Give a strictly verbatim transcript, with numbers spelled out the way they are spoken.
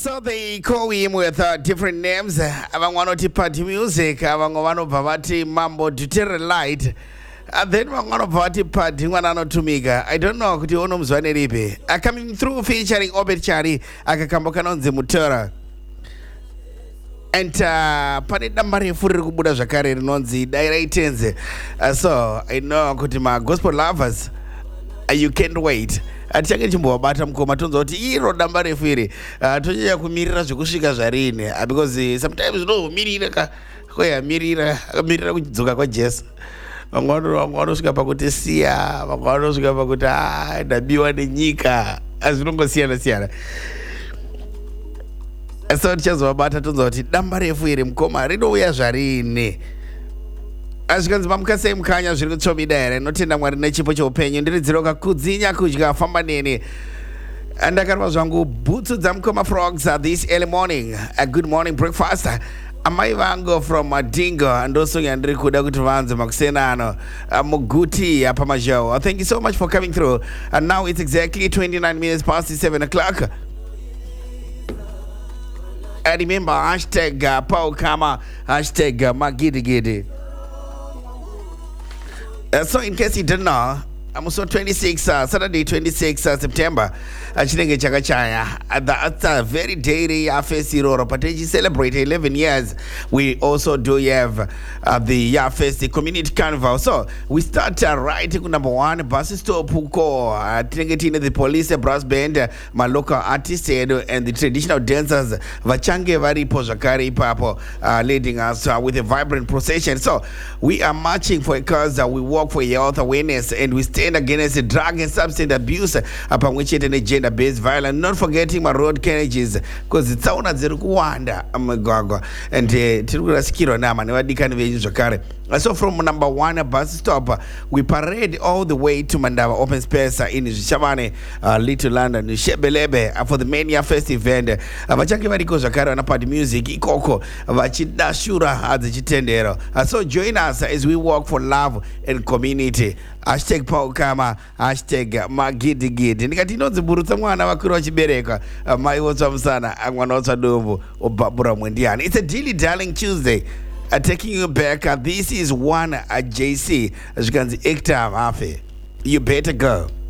So they call him with uh, different names. Avanganoti party music, avangano bhavati mambo tutere light. And then vangano bhavati party wanano tumiga. I don't know kuti ono mzwane ripe. Uh, coming through featuring Obed Chari, akakamboka nonze mutora. And uh, pane dambari furi kubuda zvakare rinonzi Dairaitenze. Uh, so I know kuti ma gospel lovers, uh, you can't wait. Atichange chimbovabata mukoma tonza kuti iro damba refu iri tonyanya kumirira zvekusvika zvarini because uh, sometimes unomirira ka koyamirira akamirira kudzoka kwajesu vamwe vanosvika pakuti siya vamwe vanosvika pakuti ah ndabiwa nenyika azvinongosiyana siyana. So tichazovabata tonza kuti damba refu iri mukoma rinouya zvarini. Azvikanzi mamukasei mukanya zviri kutsvomida here notenda Mwari nechipo cheupenyu ndiridziroka kudzinya kudya famba neni ndakarova zvangu bhutsu dzamukoma frogs uh, this early morning a good morning breakfast amai vangu from Madingo ndosunga ndiri kuda kuti vanze makusena ano uh, muguti apa mazhau. Thank you so much for coming through and now it's exactly twenty-nine minutes past seven o'clock. I remember hashtag uh, Paukama hashtag uh, Magidigidi. Uh, so in case you didn't know, I'm also twenty-six, uh, Saturday twenty-sixth uh, September. Chinenge Chakachaya. That's a very daily Yafesi Roro. But we celebrate eleven years. We also do have uh, the Yafesi Community Carnival. So we start uh, right to number one, bus stop Puko, Tingetina, the police, brass band, uh, my local artists, and the traditional dancers, Vachange Vari Pozakari Papo, uh, leading us uh, with a vibrant procession. So we are marching for a cause. Uh, we work for health awareness and we stand against the drug and substance abuse upon which it and gender-based violence. Not forgetting my road carriages because it's all not zero kuwanda amagaga and tirukura sikiro nama newadikani veju zvakare. So from number one bus stop we parade all the way to Mandava open space in Zvishavane, uh, Little London, Shebelebe uh, for the mania fest event. Vachange variko zvakare na party music ikoko vachidashura adzichitendero. So join us as we work for love and community. Hashtag Paukama, hashtag Magidigidi. Ndikati inonzi burutsa mwana wakuru wachibereka mai wotsva musana mwana wotsva dombo obhabhura mwendiani. It's a Dilly Darling Tuesday. Uh, taking you back, uh, this is one at J C. As you can see, Ekta Mafe. You better go.